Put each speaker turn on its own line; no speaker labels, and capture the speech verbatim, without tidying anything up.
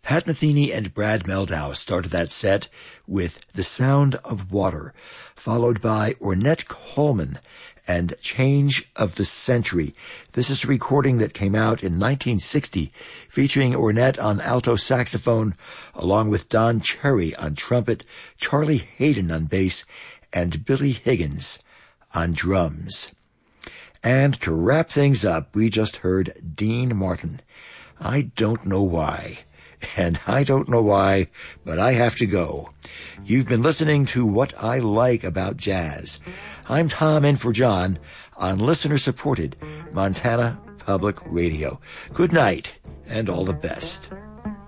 Pat Metheny and Brad Meldau started that set with The Sound of Water, followed by Ornette Coleman and Change of the Century. This is a recording that came out in nineteen sixty, featuring Ornette on alto saxophone, along with Don Cherry on trumpet, Charlie Hayden on bass, and Billy Higgins on drums. And to wrap things up, we just heard Dean Martin. I don't know why. And I don't know why, but I have to go. You've been listening to What I Like About Jazz. I'm Tom in for John on listener-supported Montana Public Radio. Good night and all the best.